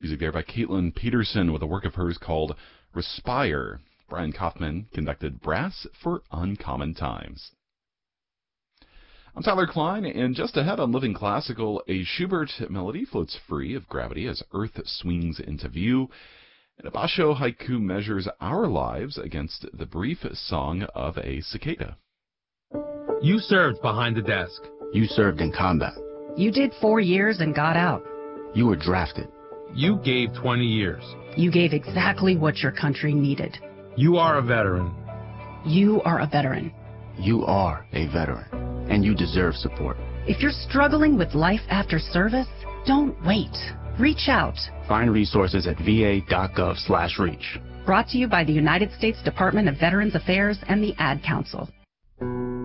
Music there by Caitlin Peterson with a work of hers called Respire. Brian Kaufman conducted Brass for Uncommon Times. I'm Tyler Klein, and just ahead on Living Classical, a Schubert melody floats free of gravity as Earth swings into view, and a Basho haiku measures our lives against the brief song of a cicada. You served behind the desk. You served in combat. You did 4 years and got out. You were drafted. You gave 20 years. You gave exactly what your country needed. You are a veteran. You are a veteran. You are a veteran, and you deserve support. If you're struggling with life after service, don't wait. Reach out. Find resources at va.gov/reach. Brought to you by the United States Department of Veterans Affairs and the Ad Council.